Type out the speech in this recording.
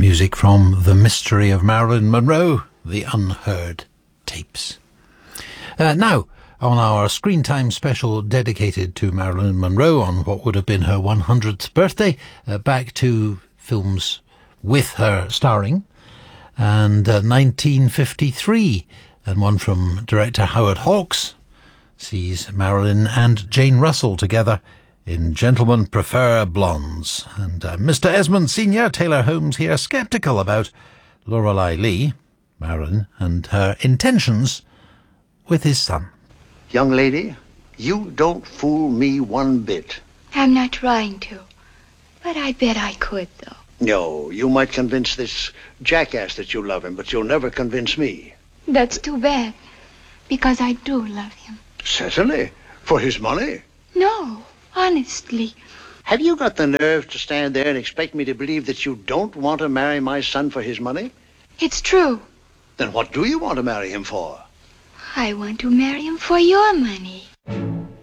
Music from The Mystery of Marilyn Monroe, The Unheard Tapes. Now, on our Screen Time special dedicated to Marilyn Monroe on what would have been her 100th birthday, back to films with her starring, and 1953, and one from director Howard Hawks sees Marilyn and Jane Russell together in Gentlemen Prefer Blondes. And Mr. Esmond Sr., Taylor Holmes here, sceptical about Lorelei Lee, Marilyn, and her intentions with his son. Young lady, you don't fool me one bit. I'm not trying to, but I bet I could, though. No, you might convince this jackass that you love him, but you'll never convince me. That's too bad, because I do love him. Certainly. For his money. No, honestly. Have you got the nerve to stand there and expect me to believe that you don't want to marry my son for his money? It's true. Then what do you want to marry him for? I want to marry him for your money.